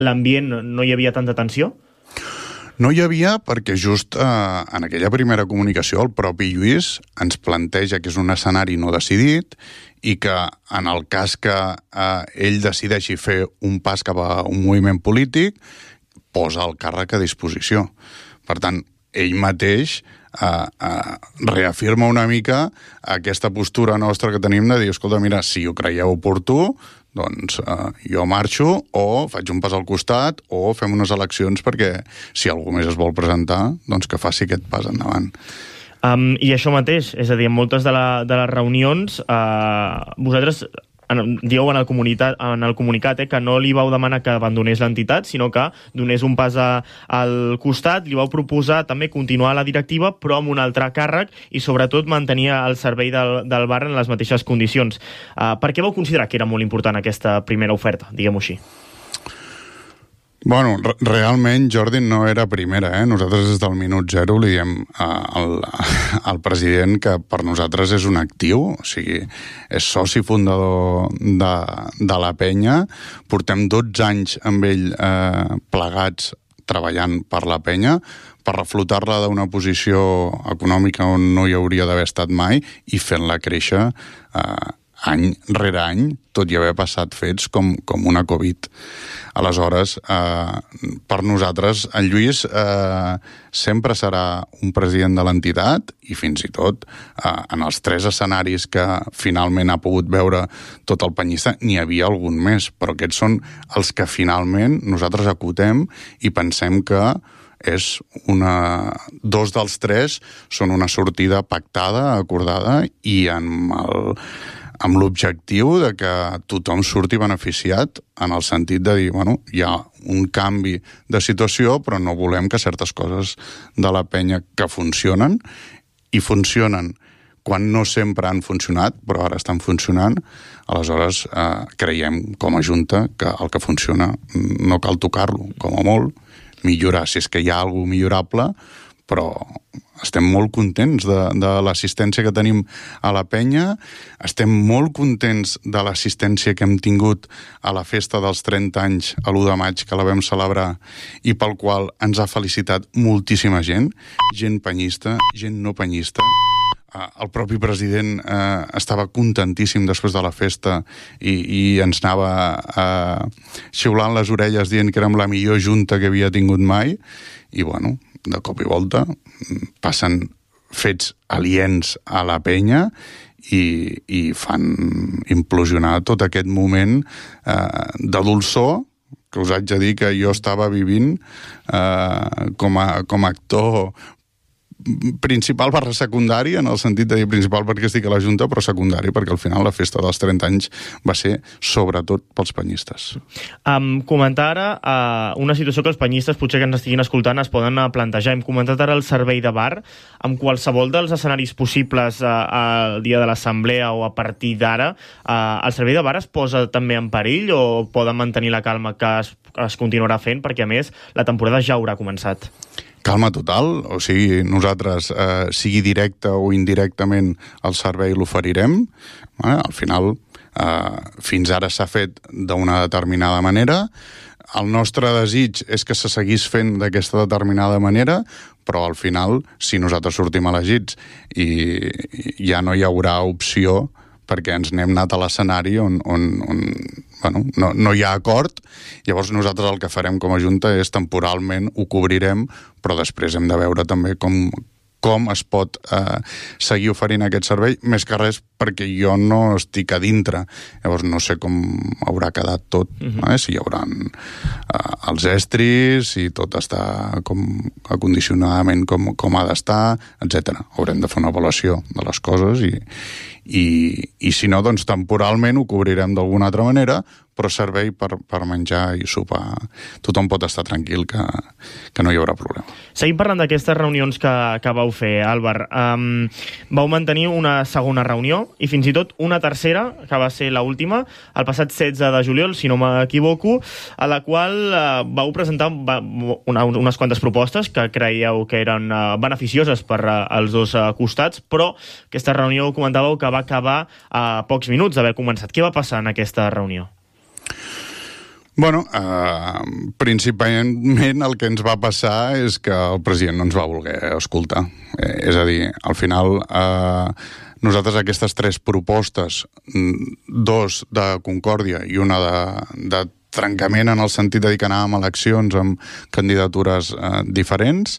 l'ambient no hi havia tanta tensió? No hi havia perquè just en aquella primera comunicació el propi Lluís ens planteja que és un escenari no decidit i que en el cas que ell decideixi fer un pas cap a un moviment polític, posa el càrrec a disposició. Per tant, ell mateix reafirma una mica aquesta postura nostra que tenim de dir, escolta, mira, si ho creieu oportú, doncs jo marxo o faig un pas al costat o fem unes eleccions perquè si algú més es vol presentar, doncs que faci aquest pas endavant. I això mateix, és a dir, en moltes de les reunions, vosaltres dieu en el comunicat que no li vau demanar que abandonés l'entitat, sinó que donés un pas al costat, li vau proposar també continuar la directiva, però amb un altre càrrec i sobretot mantenir el servei del bar en les mateixes condicions. Per què vau considerar que era molt important aquesta primera oferta, diguem-ho així? Bueno, realment, Jordi, no era primera, Nosaltres des del minut zero li diem al president que per nosaltres és un actiu, o sigui, és soci fundador de la penya, portem 12 anys amb ell plegats treballant per la penya, per reflotar-la d'una posició econòmica on no hi hauria d'haver estat mai i fent-la créixer any rere any, tot i haver passat fets com una Covid. Aleshores, per nosaltres, en Lluís sempre serà un president de l'entitat i fins i tot en els 3 escenaris que finalment ha pogut veure tot el penyista, n'hi havia algun més, però aquests són els que finalment nosaltres acotem i pensem que dos dels 3 són una sortida pactada, acordada i amb l'objectiu de que tothom surti beneficiat en el sentit de dir, bueno, hi ha un canvi de situació, però no volem que certes coses de la penya que funcionen, i funcionen quan no sempre han funcionat, però ara estan funcionant, aleshores creiem com a Junta que el que funciona no cal tocar-lo, com a molt, millorar, si és que hi ha alguna cosa millorable, però estem molt contents de l'assistència que tenim a la penya, estem molt contents de l'assistència que hem tingut a la festa dels 30 anys a l'1 de maig, que la vam celebrar, i pel qual ens ha felicitat moltíssima gent penyista, gent no penyista. El propi president estava contentíssim després de la festa i ens anava xiulant les orelles dient que érem la millor junta que havia tingut mai, i bueno, de cop i volta passen fets aliens a la penya i fan implosionar tot aquest moment de dolçor que us haig de dir que jo estava vivint com a actor principal barra secundari, en el sentit de dir principal perquè estic a la Junta, però secundari perquè al final la festa dels 30 anys va ser sobretot pels penyistes. Comentar ara una situació que els penyistes, potser que ens estiguin escoltant, es poden plantejar. Hem comentat ara el servei de bar. Amb qualsevol dels escenaris possibles al dia de l'assemblea o a partir d'ara, el servei de bar es posa també en perill o poden mantenir la calma que es continuarà fent, perquè a més la temporada ja haurà començat? Calma total, o sigui, nosaltres, sigui directe o indirectament, el servei l'oferirem. Al final, fins ara s'ha fet d'una determinada manera. El nostre desig és que se seguís fent d'aquesta determinada manera, però al final, si nosaltres sortim elegits i ja no hi haurà opció perquè ens n'hem anat a l'escenari on no hi ha acord, llavors nosaltres el que farem com a Junta és temporalment ho cobrirem, però després hem de veure també com es pot seguir oferint aquest servei, més que res perquè jo no estic a dintre, llavors no sé com haurà quedat tot, si hi haurà els estris, si tot està acondicionadament com ha d'estar, etc. Haurem de fer una avaluació de les coses i si no, doncs temporalment ho cobrirem d'alguna altra manera, però servei per menjar i sopar. Tothom pot estar tranquil que no hi haurà problema. Seguim parlant d'aquestes reunions que vau fer, Àlvar. Vau mantenir una segona reunió i fins i tot una tercera, que va ser l'última, el passat 16 de juliol, si no m'equivoco, a la qual vau presentar unes quantes propostes que creieu que eren beneficioses per als dos costats, però aquesta reunió comentàveu que va acabar a pocs minuts d'haver començat. Què va passar en aquesta reunió? Bueno, principalment el que ens va passar és que el president no ens va voler escoltar. És a dir, al final, nosaltres aquestes 3 propostes, 2 de concòrdia i una de trencament en el sentit de dir que anàvem a eleccions amb candidatures diferents,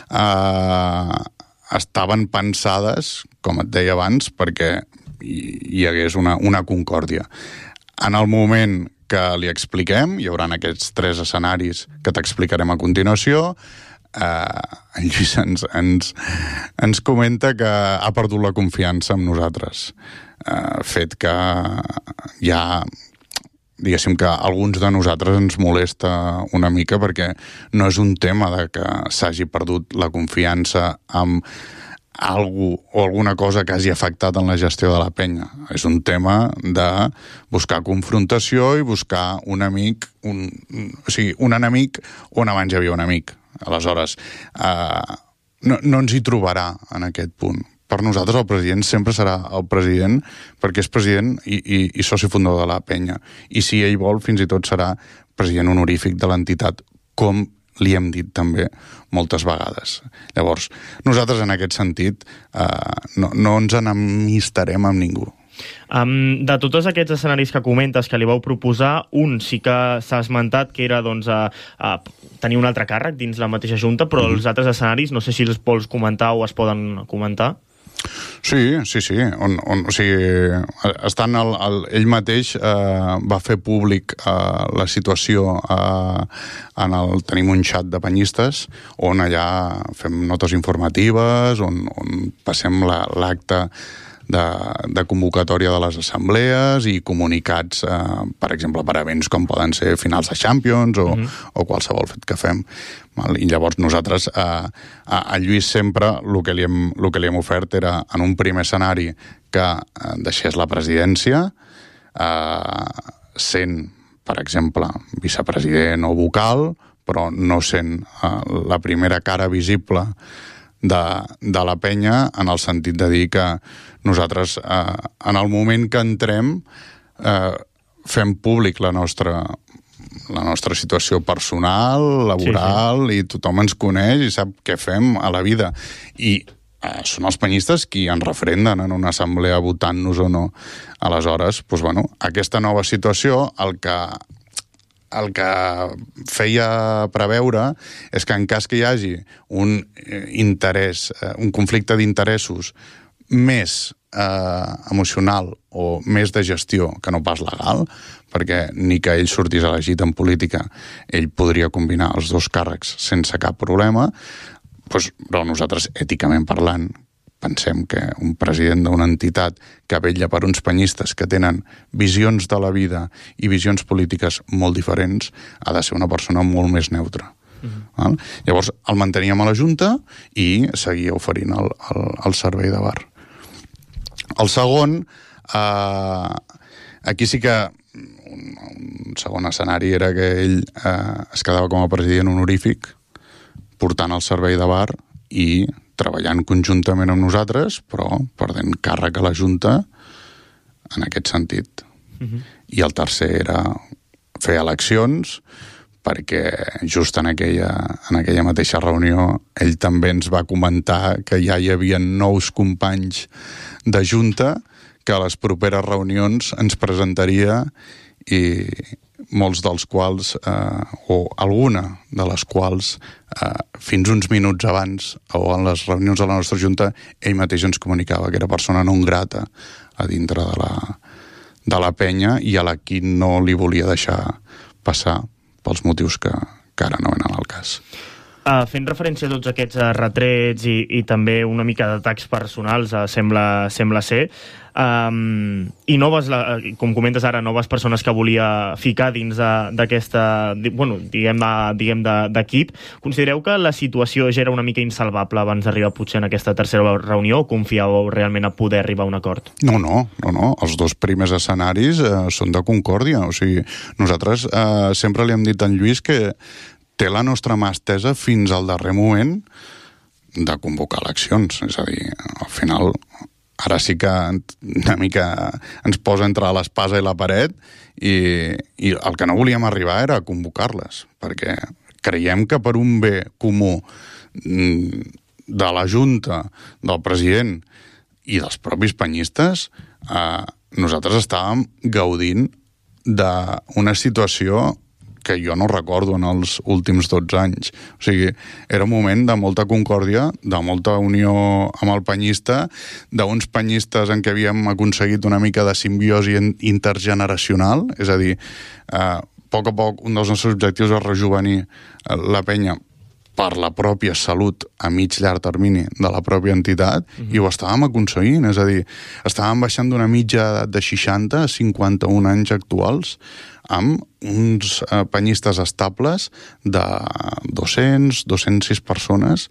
estaven pensades, com et deia abans, perquè hi hagués una concòrdia. En el moment que li expliquem, hi haurà aquests 3 escenaris que t'explicarem a continuació, en Lluís ens comenta que ha perdut la confiança en nosaltres. Fet que ja, diguéssim que alguns de nosaltres ens molesta una mica perquè no és un tema de que s'hagi perdut la confiança amb algú o alguna cosa que hagi afectat en la gestió de la penya. És un tema de buscar confrontació i buscar un amic, un enemic on abans hi havia un amic. Aleshores, no ens hi trobarà en aquest punt. Per nosaltres el president sempre serà el president perquè és president i soci fundador de la penya. I si ell vol, fins i tot serà president honorífic de l'entitat, com li hem dit també moltes vegades. Llavors, nosaltres en aquest sentit no ens enemistarem amb ningú. De tots aquests escenaris que comentes que li vau proposar, un sí que s'ha esmentat que era tenir un altre càrrec dins la mateixa junta, però els altres escenaris no sé si els vols comentar o es poden comentar. Sí. O sigui, estant ell mateix va fer públic la situació tenim un xat de penyistes on allà fem notes informatives, on passem l'acte de convocatòria de les assemblees i comunicats, per exemple, per events com poden ser finals de Champions o qualsevol fet que fem. I llavors nosaltres, a Lluís sempre el que li hem ofert era, en un primer escenari, que deixés la presidència, sent, per exemple, vicepresident o vocal, però no sent la primera cara visible de la penya, en el sentit de dir que nosaltres, en el moment que entrem, fem públic la nostra situació personal, laboral, i tothom ens coneix i sap què fem a la vida. I són els penyistes qui ens referenden en una assemblea votant-nos o no. Aleshores, aquesta nova situació, el que feia preveure és que en cas que hi hagi un conflicte d'interessos més emocional o més de gestió que no pas legal, perquè ni que ell sortís elegit en política, ell podria combinar els 2 càrrecs sense cap problema, però nosaltres, èticament parlant, pensem que un president d'una entitat que vetlla per uns penyistes que tenen visions de la vida i visions polítiques molt diferents ha de ser una persona molt més neutra. Llavors, el manteníem a la Junta i seguia oferint el servei de bar. El segon, aquí sí que un segon escenari era que ell es quedava com a president honorífic portant el servei de bar i treballant conjuntament amb nosaltres, però perdent càrrec a la Junta en aquest sentit. I el tercer era fer eleccions, perquè just en aquella mateixa reunió ell també ens va comentar que ja hi havia nous companys de Junta que a les properes reunions ens presentaria i molts dels quals, o alguna de les quals, fins uns minuts abans o en les reunions de la nostra Junta, ell mateix ens comunicava que era persona non grata a dintre de la penya i a la qui no li volia deixar passar pels motius que ara no venen al cas. Fent referència a tots aquests retrets i també una mica d'atacs personals, sembla ser, i noves, com comentes ara, noves persones que volia ficar dins d'aquesta, diguem d'equip, considereu que la situació ja era una mica insalvable abans d'arribar potser en aquesta tercera reunió, o confiàveu realment a poder arribar a un acord? No. Els 2 primers escenaris són de concòrdia. O sigui, nosaltres sempre li hem dit a en Lluís que té la nostra mà estesa fins al darrer moment de convocar eleccions. És a dir, al final ara sí que una mica ens posa entre l'espasa i la paret i el que no volíem arribar era a convocar-les, perquè creiem que per un bé comú de la Junta, del president i dels propis penyistes, nosaltres estàvem gaudint d'una situació que jo no recordo en els últims 12 anys. O sigui, era un moment de molta concòrdia, de molta unió amb el penyista, d'uns penyistes en què havíem aconseguit una mica de simbiosi intergeneracional, és a dir, a poc un dels nostres objectius és rejuvenir la penya per la pròpia salut a mig-llarg termini de la pròpia entitat, i ho estàvem aconseguint, és a dir, estàvem baixant d'una mitja edat de 60 a 51 anys actuals, amb uns penyistes estables de 206 persones,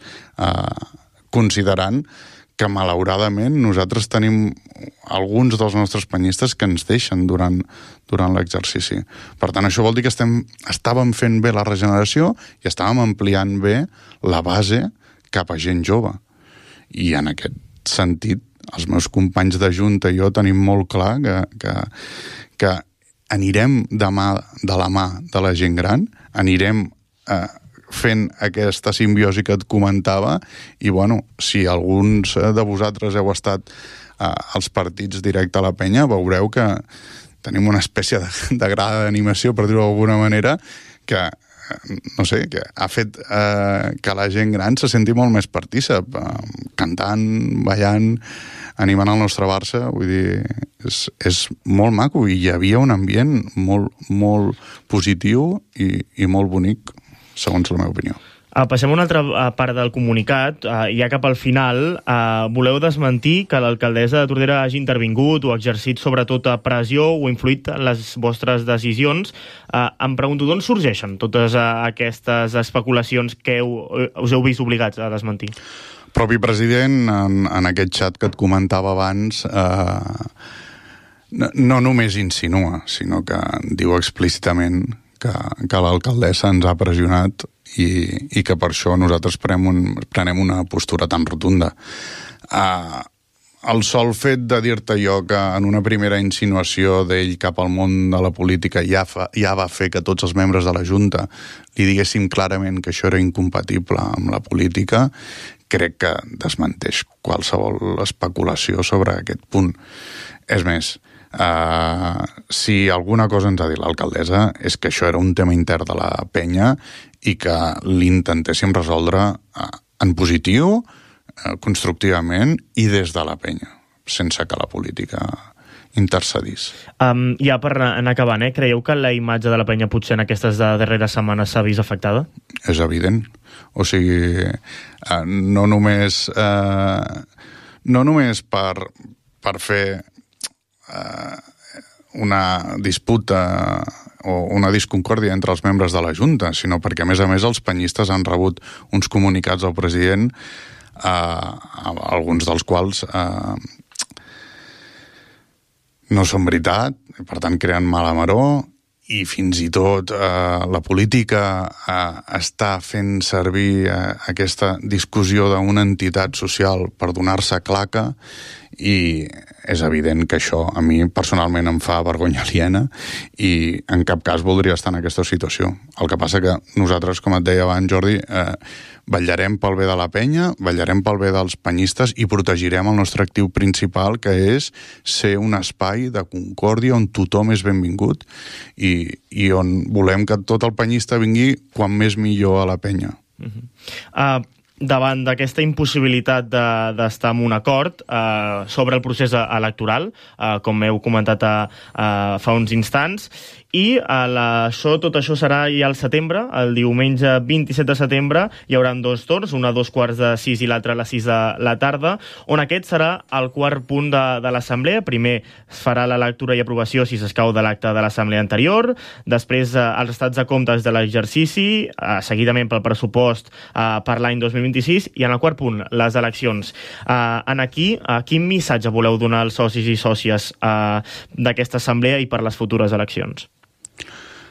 considerant que malauradament nosaltres tenim alguns dels nostres penyistes que ens deixen durant l'exercici. Per tant, això vol dir que estàvem fent bé la regeneració i estàvem ampliant bé la base cap a gent jove. I en aquest sentit, els meus companys de Junta i jo tenim molt clar que anirem de la mà de la gent gran, anirem fent aquesta simbiosi que et comentava, i bueno, si alguns de vosaltres heu estat als partits directe a la penya, veureu que tenim una espècie de grada d'animació, per dir-ho d'alguna manera, que no sé, que ha fet que la gent gran se senti molt més partícip, cantant, ballant, animant el nostre Barça. Vull dir, és molt maco, i hi havia un ambient molt, molt positiu i molt bonic, segons la meva opinió. Passem a una altra part del comunicat. Ja cap al final, voleu desmentir que l'alcaldessa de Tordera hagi intervingut o exercit sobretot pressió o influït en les vostres decisions. Em pregunto, d'on sorgeixen totes aquestes especulacions que us heu vist obligats a desmentir? Propi president, en aquest xat que et comentava abans, no només insinua, sinó que diu explícitament que l'alcaldessa ens ha pressionat i que per això nosaltres prenem una postura tan rotunda. El sol fet de dir-te jo que en una primera insinuació d'ell cap al món de la política ja va fer que tots els membres de la Junta li diguéssim clarament que això era incompatible amb la política, crec que desmenteix qualsevol especulació sobre aquest punt. És més, si alguna cosa ens ha dit l'alcaldessa és que això era un tema intern de la penya i que l'intentéssim resoldre en positiu, constructivament i des de la penya, sense que la política intercedís. Ja per anar acabant, creieu que la imatge de la penya potser en aquestes darreres setmanes s'ha vist afectada? És evident. O sigui, no només per fer una disputa o una disconcòrdia entre els membres de la Junta, sinó perquè, a més, els penyistes han rebut uns comunicats al president, alguns dels quals no són veritat, per tant creen mala maror, i fins i tot la política està fent servir aquesta discussió d'una entitat social per donar-se claca, i és evident que això a mi personalment em fa vergonya aliena i en cap cas voldria estar en aquesta situació. El que passa que nosaltres, com et deia abans, Jordi, vetllarem pel bé de la penya, vetllarem pel bé dels penyistes i protegirem el nostre actiu principal, que és ser un espai de concòrdia on tothom és benvingut i on volem que tot el penyista vingui quan més millor a la penya. Davant d'aquesta impossibilitat d'estar en un acord sobre el procés electoral, com heu comentat fa uns instants, i tot això serà ja al setembre, el diumenge 27 de setembre, hi haurà dos torns, un a 2:45 i l'altre a les 6 de la tarda, on aquest serà el quart punt de l'assemblea. Primer es farà la lectura i aprovació, si s'escau, de l'acte de l'assemblea anterior, després els estats de comptes de l'exercici, seguidament pel pressupost per l'any 2026, i en el quart punt, les eleccions. Aquí, quin missatge voleu donar als socis i sòcies d'aquesta assemblea i per les futures eleccions?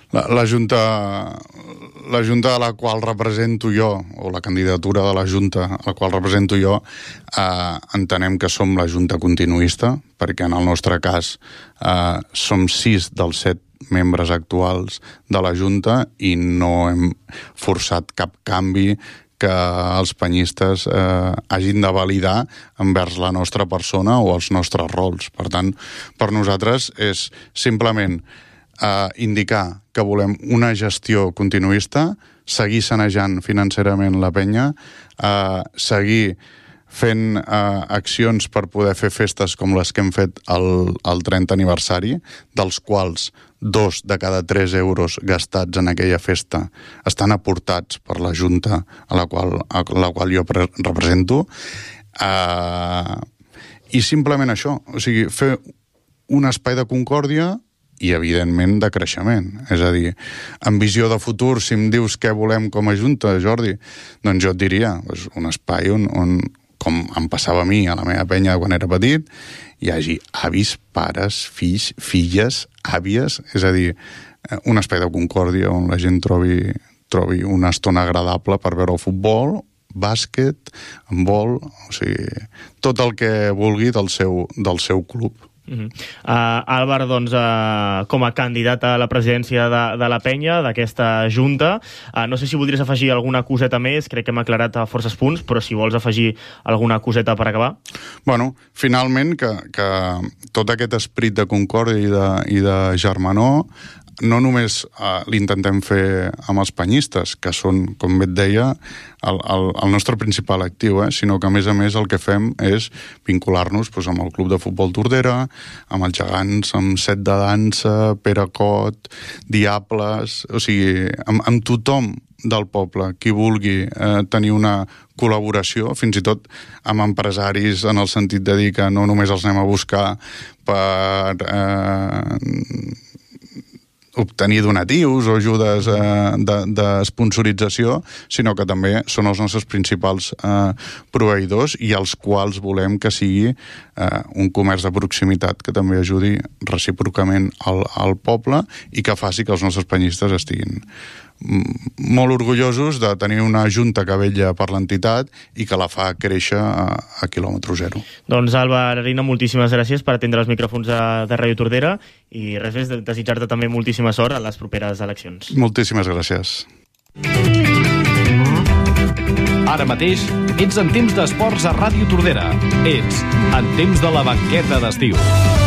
La Junta a la qual represento jo, o la candidatura de la Junta a la qual represento jo, entenem que som la Junta continuista, perquè en el nostre cas som 6 dels 7 membres actuals de la Junta i no hem forçat cap canvi que els penyistes hagin de validar envers la nostra persona o els nostres rols. Per tant, per nosaltres és simplement indicar que volem una gestió continuista, seguir sanejant financerament la penya, seguir fent accions per poder fer festes com les que hem fet el 30 aniversari, dels quals 2 de cada 3 euros gastats en aquella festa estan aportats per la Junta a la qual jo represento, i simplement això, o sigui, fer un espai de concòrdia i, evidentment, de creixement. És a dir, en visió de futur, si em dius què volem com a Junta, Jordi, doncs jo et diria un espai on, com em passava a mi a la meva penya quan era petit, hi hagi avis, pares, fills, filles, àvies, és a dir, un espai de concòrdia on la gent trobi una estona agradable per veure el futbol, bàsquet, handbol, o sigui, tot el que vulgui del seu club. Álvar, doncs, com a candidat a la presidència de la penya, d'aquesta junta, no sé si voldries afegir alguna coseta més, crec que hem aclarat a forces punts, però si vols afegir alguna coseta per acabar. Bueno, finalment, que tot aquest esperit de concòrdia i de germanor no només l'intentem fer amb els penyistes, que són, com bé et deia, el nostre principal actiu, sinó que, a més el que fem és vincular-nos amb el Club de Futbol Tordera, amb els gegants, amb Set de Dansa, Pere Cot, Diables, o sigui, amb tothom del poble, qui vulgui tenir una col·laboració, fins i tot amb empresaris, en el sentit de dir que no només els anem a buscar per obtenir donatius o ajudes d'esponsorització, sinó que també són els nostres principals proveïdors i els quals volem que sigui un comerç de proximitat que també ajudi recíprocament al poble i que faci que els nostres penyistes estiguin molt orgullosos de tenir una junta que vetlla per l'entitat i que la fa créixer a quilòmetre zero. Doncs, Álvar Arina, moltíssimes gràcies per atendre els micròfons de Ràdio Tordera i res més, desitjar-te també moltíssima sort a les properes eleccions. Moltíssimes gràcies. Ara mateix ets en temps d'esports a Ràdio Tordera. Ets en temps de la banqueta d'estiu.